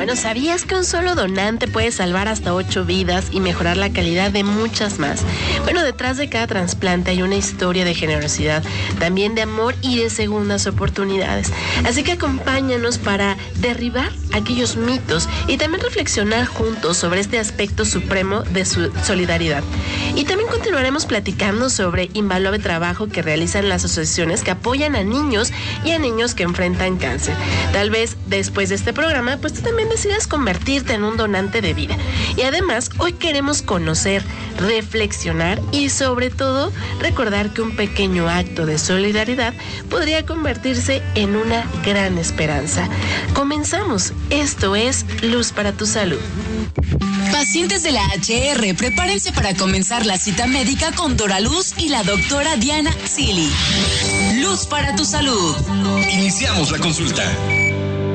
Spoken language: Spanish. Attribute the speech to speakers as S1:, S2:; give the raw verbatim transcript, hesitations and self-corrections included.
S1: Bueno, ¿sabías que un solo donante puede salvar hasta ocho vidas y mejorar la calidad de muchas más? Bueno, detrás de cada trasplante hay una historia de generosidad, también de amor y de segundas oportunidades. Así que acompáñanos para derribar aquellos mitos y también reflexionar juntos sobre este aspecto supremo de su solidaridad. Y también continuaremos platicando sobre invaluable trabajo que realizan las asociaciones que apoyan a niños y a niños que enfrentan cáncer. Tal vez después de este programa, pues tú también decidas convertirte en un donante de vida. Y además, hoy queremos conocer, reflexionar y sobre todo recordar que un pequeño acto de solidaridad podría convertirse en una gran esperanza. Comenzamos. Esto es Luz para tu Salud.
S2: Pacientes de la H R, prepárense para comenzar la cita médica con Dora Luz y la doctora Diana Xili. Luz para tu Salud.
S3: Iniciamos la consulta.